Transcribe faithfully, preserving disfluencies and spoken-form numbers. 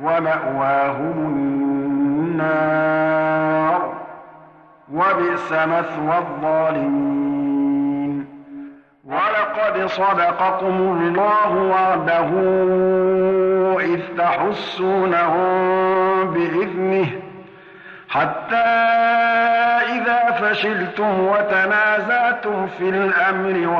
ومأواهم النار وبئس مثوى الظالمين. ولقد صدقكم الله وعده إذ تحسونهم بإذنه حتى إذا فشلتم وتنازعتم في الأمر